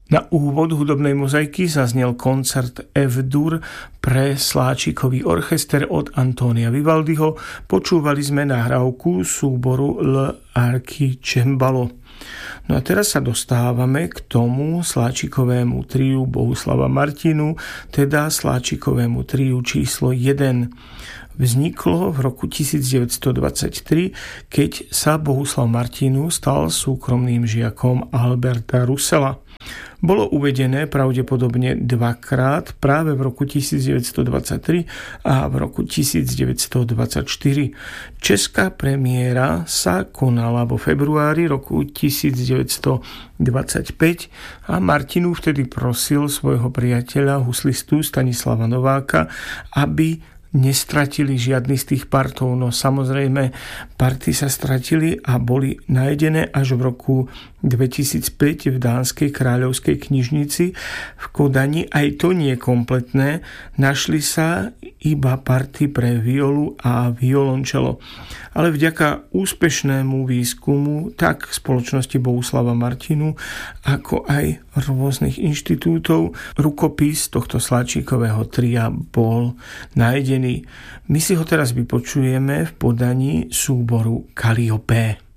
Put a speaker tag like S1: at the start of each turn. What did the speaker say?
S1: Na úvod hudobnej mozaiky zaznel koncert F-dur pre sláčikový orchester od Antonia Vivaldiho. Počúvali sme nahrávku súboru L'Archicembalo. No a teraz sa dostávame k tomu sláčikovému triu Bohuslava Martinu, teda sláčikovému triu číslo 1. Vzniklo v roku 1923, keď sa Bohuslav Martinu stal súkromným žiakom Alberta Russella. Bolo uvedené pravdepodobne dvakrát, práve v roku 1923 a v roku 1924. Česká premiéra sa konala vo februári roku 1925 a Martinu vtedy prosil svojho priateľa huslistu Stanislava Nováka, aby nestratili žiadny z tých partov, no samozrejme party sa stratili a boli nájdené až v roku 2005 v Dánskej kráľovskej knižnici v Kodani. Aj to nie kompletné, našli sa iba party pre violu a violončelo. Ale vďaka úspešnému výskumu tak spoločnosti Bohuslava Martinu, ako aj rôznych inštitútov, rukopis tohto sláčikového tria bol nájdený. My si ho teraz vypočujeme v podaní súboru Calliope.